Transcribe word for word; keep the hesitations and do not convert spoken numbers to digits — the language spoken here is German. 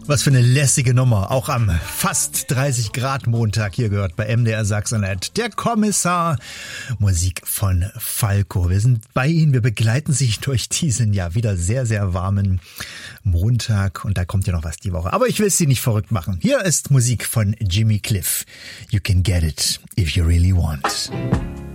Was für eine lässige Nummer. Auch am fast dreißig Grad Montag hier gehört bei M D R Sachsen-Anhalt. Der Kommissar. Musik von Falco. Wir sind bei Ihnen. Wir begleiten Sie durch diesen ja wieder sehr, sehr warmen Montag. Und da kommt ja noch was die Woche. Aber ich will Sie nicht verrückt machen. Hier ist Musik von Jimmy Cliff. You can get it if you really want.